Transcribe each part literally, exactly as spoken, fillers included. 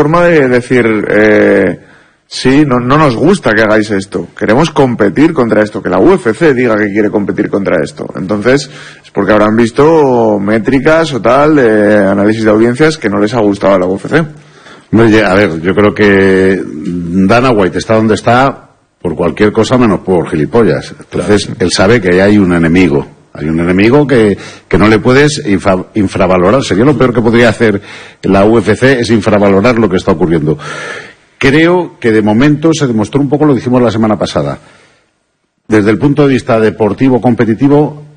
forma de decir, eh, sí, no, no nos gusta que hagáis esto, queremos competir contra esto, que la U F C diga que quiere competir contra esto. Entonces, es porque habrán visto métricas o tal, de análisis de audiencias que no les ha gustado a la U F C. Oye, a ver, yo creo que Dana White está donde está por cualquier cosa menos por gilipollas. Entonces, claro, él sabe que hay un enemigo. Hay un enemigo que, que no le puedes infra, infravalorar. Sería lo peor que podría hacer la U F C, es infravalorar lo que está ocurriendo. Creo que de momento se demostró un poco, lo dijimos la semana pasada. Desde el punto de vista deportivo, competitivo,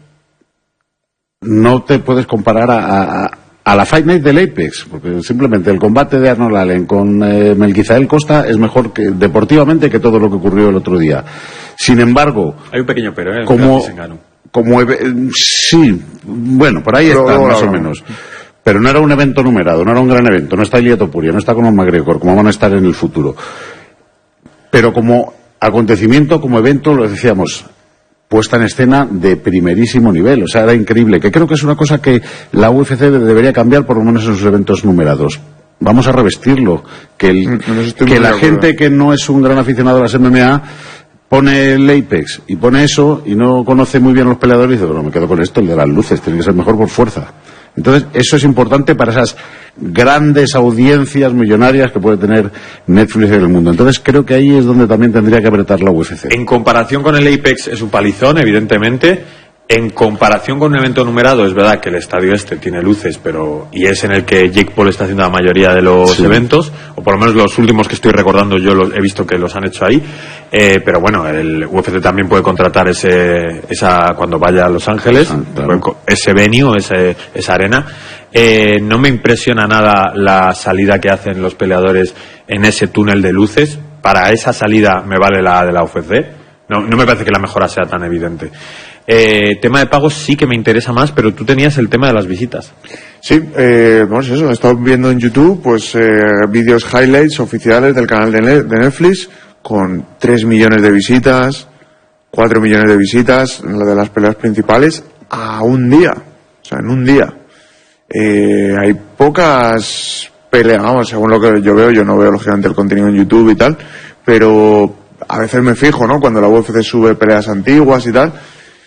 no te puedes comparar a, a, a la Fight Night del Apex, porque simplemente el combate de Arnold Allen con eh, Melquizael Costa es mejor que deportivamente que todo lo que ocurrió el otro día. Sin embargo, hay un pequeño pero, ¿eh? como Como sí, bueno, por ahí está, más o menos. Pero no era un evento numerado, no era un gran evento, no está Ilia Topuria, no está Conor McGregor, como van a estar en el futuro. Pero como acontecimiento, como evento, lo decíamos, puesta en escena de primerísimo nivel, o sea, era increíble, que creo que es una cosa que la U F C debería cambiar, por lo menos en sus eventos numerados. Vamos a revestirlo, que, el, no que la gente que no es un gran aficionado a las M M A pone el Apex y pone eso y no conoce muy bien a los peleadores y dice, bueno, me quedo con esto, el de las luces, tiene que ser mejor por fuerza. Entonces, eso es importante para esas grandes audiencias millonarias que puede tener Netflix en el mundo. Entonces, creo que ahí es donde también tendría que apretar la U F C. En comparación con el Apex es un palizón, evidentemente. En comparación con un evento numerado, es verdad que el estadio este tiene luces, pero y es en el que Jake Paul está haciendo la mayoría de los sí. eventos, o por lo menos los últimos que estoy recordando yo los he visto que los han hecho ahí, eh, pero bueno, el U F C también puede contratar ese esa cuando vaya a Los Ángeles, ah, claro. ese venue, ese, esa arena. Eh, no me impresiona nada la salida que hacen los peleadores en ese túnel de luces. Para esa salida me vale la de la U F C. No, no me parece que la mejora sea tan evidente. Eh, tema de pagos sí que me interesa más, pero tú tenías el tema de las visitas. Sí, eh, vamos, eso, he estado viendo en YouTube pues eh, vídeos highlights oficiales del canal de, ne- de Netflix con tres millones de visitas, cuatro millones de visitas, la de las peleas principales, a un día, o sea, en un día. Eh, hay pocas peleas, vamos, según lo que yo veo, yo no veo lógicamente el contenido en YouTube y tal, pero a veces me fijo, ¿no? Cuando la U F C sube peleas antiguas y tal.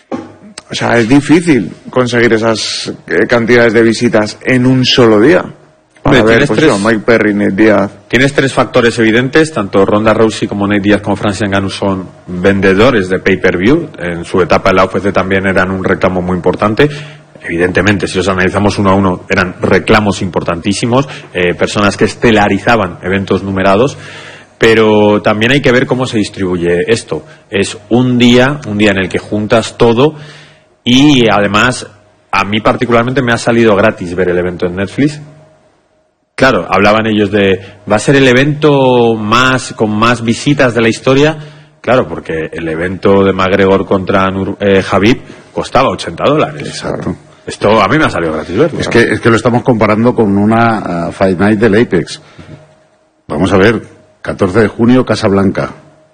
O sea, es difícil conseguir esas eh, cantidades de visitas en un solo día. Para ver, pues tres, yo, Mike Perry, Nate Diaz. Tienes tres factores evidentes, tanto Ronda Rousey como Nate Diaz como Francis Ngannou son vendedores de pay-per-view. En su etapa en la U F C también eran un reclamo muy importante. Evidentemente, si los analizamos uno a uno, eran reclamos importantísimos, eh, personas que estelarizaban eventos numerados. Pero también hay que ver cómo se distribuye esto. Es un día, un día en el que juntas todo. Y además, a mí particularmente me ha salido gratis ver el evento en Netflix. Claro, hablaban ellos de, ¿va a ser el evento más con más visitas de la historia? Claro, porque el evento de McGregor contra Nur, eh, Khabib costaba ochenta dólares. Exacto. Esto a mí me ha salido gratis verlo. Es que, es que lo estamos comparando con una uh, Fight Night del Apex. Vamos a ver, catorce de junio, Casablanca.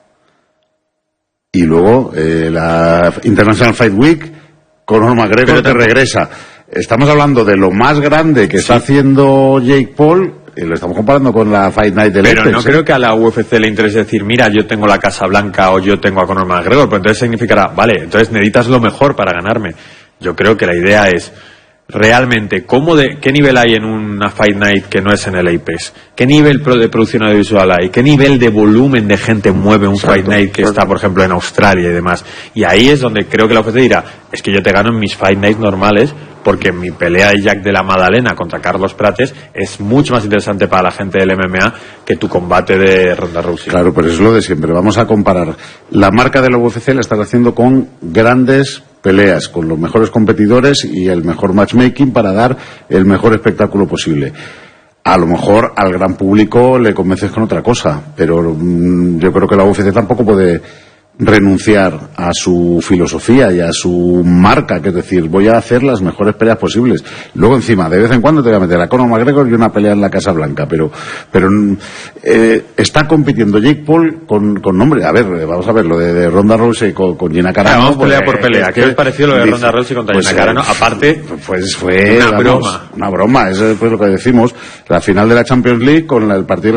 Y luego eh, la International Fight Week, Conor McGregor que regresa. Estamos hablando de lo más grande que sí. está haciendo Jake Paul y lo estamos comparando con la Fight Night del Pero Apex, no ¿eh? creo que a la U F C le interese decir, mira, yo tengo la Casa Blanca o yo tengo a Conor McGregor, pero entonces significará, vale, entonces necesitas lo mejor para ganarme. Yo creo que la idea es realmente cómo de qué nivel hay en una Fight Night que no es en el Apex, qué nivel de producción audiovisual hay, qué nivel de volumen de gente mueve un Exacto. Fight Night que está, por ejemplo, en Australia y demás. Y ahí es donde creo que la U F C dirá, es que yo te gano en mis Fight Nights normales porque mi pelea de Jack de la Madalena contra Carlos Prates es mucho más interesante para la gente del M M A que tu combate de Ronda Rousey. Claro, pero es lo de siempre. Vamos a comparar. La marca de la U F C la están haciendo con grandes peleas, con los mejores competidores y el mejor matchmaking para dar el mejor espectáculo posible. A lo mejor al gran público le convences con otra cosa, pero mmm, yo creo que la U F C tampoco puede renunciar a su filosofía y a su marca, que es decir, voy a hacer las mejores peleas posibles. Luego encima, de vez en cuando te voy a meter a Conor McGregor y una pelea en la Casa Blanca, pero pero eh, está compitiendo Jake Paul con, con nombre. A ver, vamos a ver, lo de, de Ronda Rousey con, con Gina Carano. Vamos pelea por pelea. ¿Qué os pareció lo de dice, Ronda Rousey contra pues, Gina Carano? Aparte, pues fue una vamos, broma. Una broma, eso es pues lo que decimos. La final de la Champions League con la, el partido